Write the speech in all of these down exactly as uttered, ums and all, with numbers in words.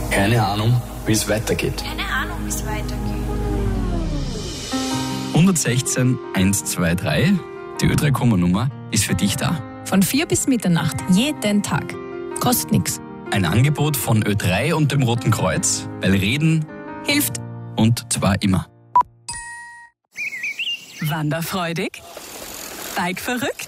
Keine Ahnung, wie es weitergeht. Keine Ahnung, wie es weitergeht. hundertsechzehn hundertzweiundzwanzig, die Ö drei Komma-Nummer, ist für dich da. Von vier bis Mitternacht, jeden Tag. Kostet nichts. Ein Angebot von Ö drei und dem Roten Kreuz, weil Reden hilft. Und zwar immer. Wanderfreudig? Bike-verrückt?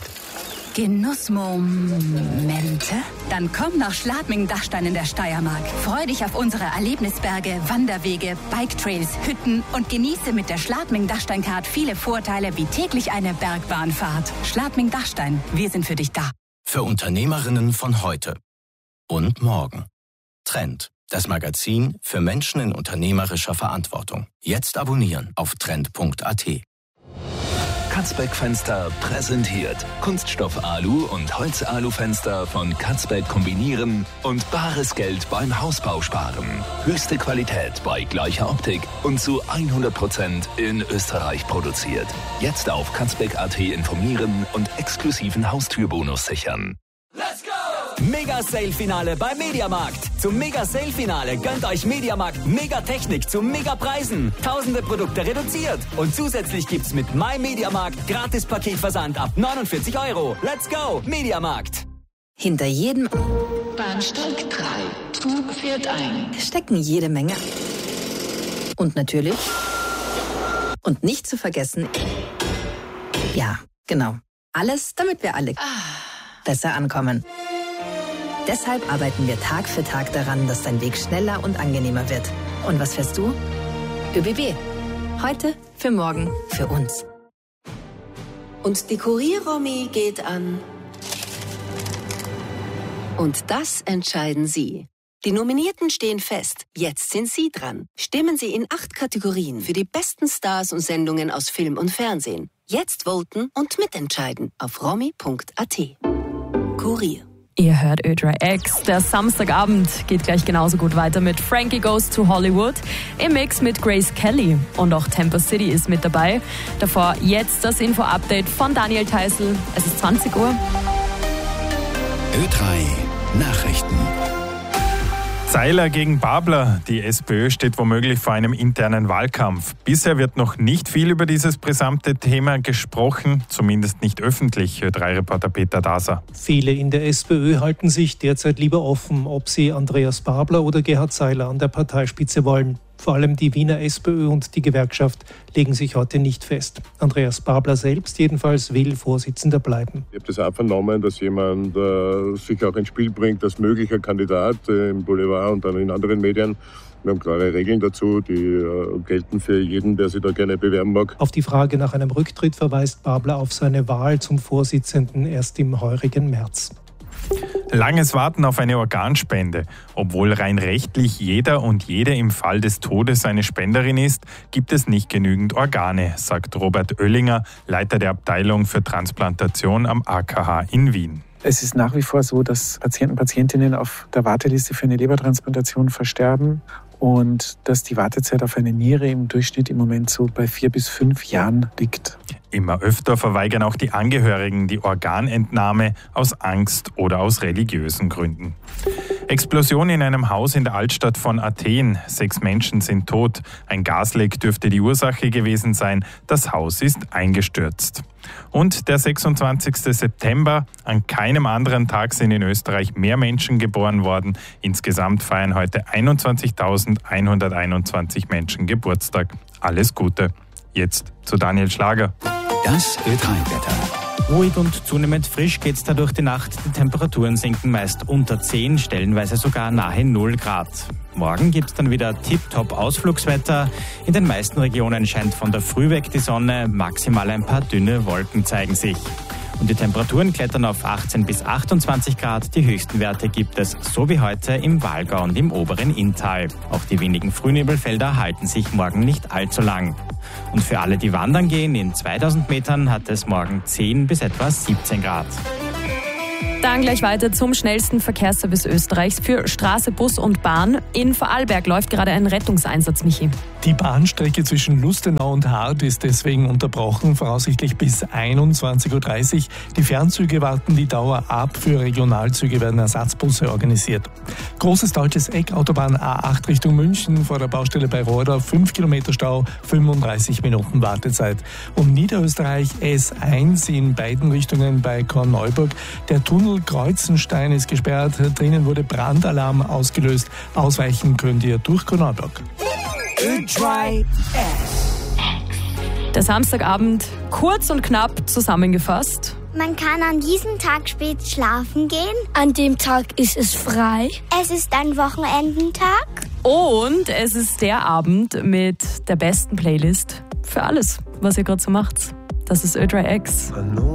Genussmomente? Dann komm nach Schladming-Dachstein in der Steiermark. Freu dich auf unsere Erlebnisberge, Wanderwege, Bike-Trails, Hütten und genieße mit der Schladming-Dachstein-Card viele Vorteile wie täglich eine Bergbahnfahrt. Schladming-Dachstein, wir sind für dich da. Für Unternehmerinnen von heute und morgen. Trend, das Magazin für Menschen in unternehmerischer Verantwortung. Jetzt abonnieren auf trend punkt a t. Katzbeck Fenster präsentiert Kunststoff Alu und Holz Alu Fenster von Katzbeck kombinieren und bares Geld beim Hausbau sparen. Höchste Qualität bei gleicher Optik und zu hundert Prozent in Österreich produziert. Jetzt auf katzbeck punkt a t informieren und exklusiven Haustürbonus sichern. Let's go! Mega-Sale-Finale bei Mediamarkt. Zum Mega-Sale-Finale gönnt euch Mediamarkt Megatechnik zu Megapreisen. Tausende Produkte reduziert. Und zusätzlich gibt's mit MyMediamarkt Gratis-Paketversand ab neunundvierzig Euro. Let's go, Mediamarkt. Hinter jedem Bahnsteig drei. Zug fährt ein. stecken jede Menge. Und natürlich. Und nicht zu vergessen. Ja, genau. Alles, damit wir alle besser ankommen. Deshalb arbeiten wir Tag für Tag daran, dass dein Weg schneller und angenehmer wird. Und was fährst du? ÖBB. Heute, für morgen, für uns. Und die Kurier-Romy geht an. Und das entscheiden Sie. Die Nominierten stehen fest. Jetzt sind Sie dran. Stimmen Sie in acht Kategorien für die besten Stars und Sendungen aus Film und Fernsehen. Jetzt voten und mitentscheiden auf romy punkt a t. Kurier. Ihr hört Ö drei X. Der Samstagabend geht gleich genauso gut weiter mit Frankie Goes to Hollywood im Mix mit Grace Kelly. Und auch Tampa City ist mit dabei. Davor jetzt das Info-Update von Daniel Theißl. Es ist zwanzig Uhr. Ö drei Nachrichten. Seiler gegen Babler. Die SPÖ steht womöglich vor einem internen Wahlkampf. Bisher wird noch nicht viel über dieses brisante Thema gesprochen, zumindest nicht öffentlich, Ö drei Reporter Peter Daser. Viele in der SPÖ halten sich derzeit lieber offen, ob sie Andreas Babler oder Gerhard Seiler an der Parteispitze wollen. Vor allem die Wiener SPÖ und die Gewerkschaft legen sich heute nicht fest. Andreas Babler selbst jedenfalls will Vorsitzender bleiben. Ich habe das auch vernommen, dass jemand äh, sich auch ins Spiel bringt als möglicher Kandidat äh, im Boulevard und dann in anderen Medien. Wir haben klare Regeln dazu, die äh, gelten für jeden, der sich da gerne bewerben mag. Auf die Frage nach einem Rücktritt verweist Babler auf seine Wahl zum Vorsitzenden erst im heurigen März. Langes Warten auf eine Organspende. Obwohl rein rechtlich jeder und jede im Fall des Todes eine Spenderin ist, gibt es nicht genügend Organe, sagt Robert Oellinger, Leiter der Abteilung für Transplantation am A K H in Wien. Es ist nach wie vor so, dass Patienten und Patientinnen auf der Warteliste für eine Lebertransplantation versterben und dass die Wartezeit auf eine Niere im Durchschnitt im Moment so bei vier bis fünf Jahren liegt. Immer öfter verweigern auch die Angehörigen die Organentnahme aus Angst oder aus religiösen Gründen. Explosion in einem Haus in der Altstadt von Athen. Sechs Menschen sind tot. Ein Gasleck dürfte die Ursache gewesen sein. Das Haus ist eingestürzt. Und der sechsundzwanzigster September. An keinem anderen Tag sind in Österreich mehr Menschen geboren worden. Insgesamt feiern heute einundzwanzigtausendeinhunderteinundzwanzig Menschen Geburtstag. Alles Gute. Jetzt zu Daniel Schlager. Das Ö drei Wetter. Ruhig und zunehmend frisch geht's da durch die Nacht. Die Temperaturen sinken meist unter zehn, stellenweise sogar nahe null Grad. Morgen gibt's dann wieder tipptopp Ausflugswetter. In den meisten Regionen scheint von der Früh weg die Sonne. Maximal ein paar dünne Wolken zeigen sich. Und die Temperaturen klettern auf achtzehn bis achtundzwanzig Grad. Die höchsten Werte gibt es, so wie heute, im Walgau und im oberen Inntal. Auch die wenigen Frühnebelfelder halten sich morgen nicht allzu lang. Und für alle, die wandern gehen, in zweitausend Metern hat es morgen zehn bis etwa siebzehn Grad. Dann gleich weiter zum schnellsten Verkehrsservice Österreichs für Straße, Bus und Bahn. In Vorarlberg läuft gerade ein Rettungseinsatz, Michi. Die Bahnstrecke zwischen Lustenau und Hart ist deswegen unterbrochen, voraussichtlich bis einundzwanzig Uhr dreißig. Die Fernzüge warten die Dauer ab, für Regionalzüge werden Ersatzbusse organisiert. Großes deutsches Eck, Autobahn A acht Richtung München, vor der Baustelle bei Rohrdorf, fünf Kilometer Stau, fünfunddreißig Minuten Wartezeit. Und Niederösterreich S eins in beiden Richtungen bei Korneuburg. Der Tunnel Kreuzenstein ist gesperrt, drinnen wurde Brandalarm ausgelöst. Ausweichen könnt ihr durch Korneuburg. Der Samstagabend kurz und knapp zusammengefasst. Man kann an diesem Tag spät schlafen gehen. An dem Tag ist es frei. Es ist ein Wochenendentag. Und es ist der Abend mit der besten Playlist für alles, was ihr gerade so macht. Das ist Ö drei X.